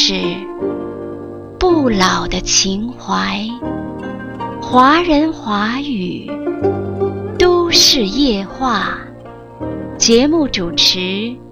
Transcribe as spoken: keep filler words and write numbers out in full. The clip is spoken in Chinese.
是不老的情怀，华人华语都市夜话。节目主持